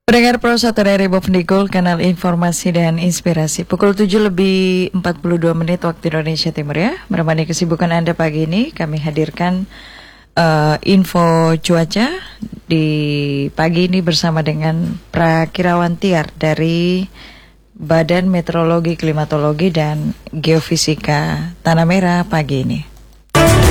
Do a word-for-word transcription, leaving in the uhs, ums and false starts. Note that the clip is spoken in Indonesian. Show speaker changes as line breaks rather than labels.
Pendengar Pro satu dari Bob Ndigul, kanal informasi dan inspirasi. Pukul tujuh lebih empat puluh dua menit waktu Indonesia Timur ya. Menemani kesibukan Anda pagi ini, kami hadirkan uh, info cuaca di pagi ini bersama dengan Prakirawan Tiar dari Badan Meteorologi, Klimatologi dan Geofisika Tanah Merah pagi ini.